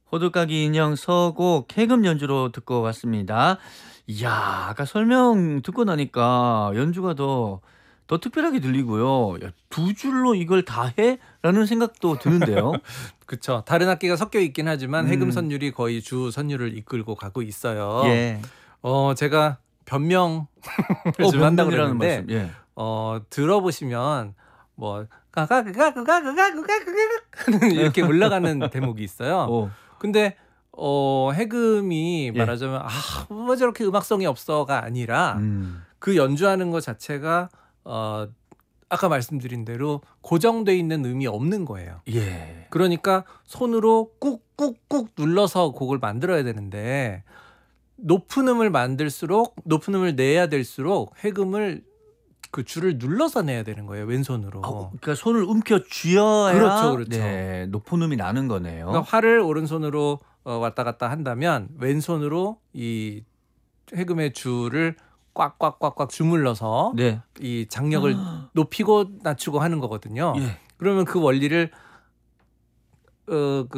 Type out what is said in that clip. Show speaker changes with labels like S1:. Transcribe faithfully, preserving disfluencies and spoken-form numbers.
S1: 호두까기 인형 서곡 해금 연주로 듣고 왔습니다. 이야, 아까 설명 듣고 나니까 연주가 더, 더 특별하게 들리고요. 야, 두 줄로 이걸 다 해? 라는 생각도 드는데요.
S2: 그쵸. 다른 악기가 섞여 있긴 하지만 해금
S1: 음,
S2: 선율이 거의 주 선율을 이끌고 가고 있어요.
S1: 예.
S2: 어, 제가 변명을
S1: 어,
S2: 좀 한다고
S1: 변명이라는
S2: 그랬는데
S1: 말씀. 예.
S2: 어, 들어보시면 뭐 가가가가가가가가가가 하는 이렇게 올라가는 대목이 있어요.
S1: 오,
S2: 근데 어, 해금이
S1: 예.
S2: 말하자면 아, 뭐 저렇게 음악성이 없어가 아니라
S1: 음,
S2: 그 연주하는 것 자체가 어, 아까 말씀드린 대로 고정돼 있는 음이 없는 거예요.
S1: 예.
S2: 그러니까 손으로 꾹꾹꾹 눌러서 곡을 만들어야 되는데 높은 음을 만들수록 높은 음을 내야 될수록 해금을 그 줄을 눌러서 내야 되는 거예요. 왼손으로.
S1: 아, 그러니까 손을 움켜 쥐어야
S2: 그렇죠, 그렇죠.
S1: 네, 높은 음이 나는 거네요.
S2: 그러니까 활을 오른손으로 어, 왔다 갔다 한다면 왼손으로 이 해금의 줄을 꽉꽉꽉꽉 주물러서
S1: 네.
S2: 이 장력을 높이고 낮추고 하는 거거든요.
S1: 예.
S2: 그러면 그 원리를 어, 그